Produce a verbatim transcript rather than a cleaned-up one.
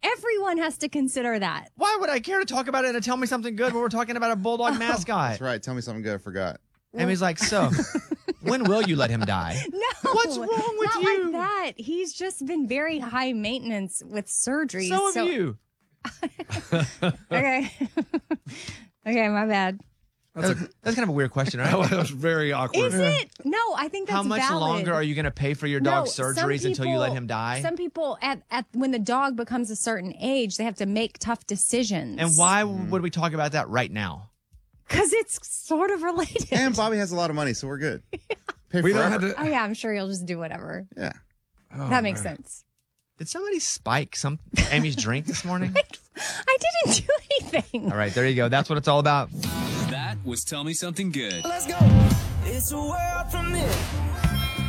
Everyone has to consider that. Why would I care to talk about it and tell me something good when we're talking about a bulldog Oh. mascot? That's right. Tell me something good. I forgot. And he's like, so, when will you let him die? No. What's wrong with not you? like that. He's just been very high maintenance with surgeries. So have you. Okay. Okay, my bad. That's, a, that's kind of a weird question, right? That was very awkward. Is it? No, I think that's How much valid. longer are you going to pay for your No, dog's some surgeries until you let people- him die? Some people, at, at when the dog becomes a certain age, they have to make tough decisions. And why would we talk about that right now? Because it's sort of related. And Bobby has a lot of money, so we're good. Pay We don't forever. have to. Oh, yeah, I'm sure you'll just do whatever. Yeah. Oh, that makes man. sense. Did somebody spike some Amy's drink this morning? I didn't do anything. All right, there you go. That's what it's all about. That was Tell Me Something Good. Let's go. It's a world from this.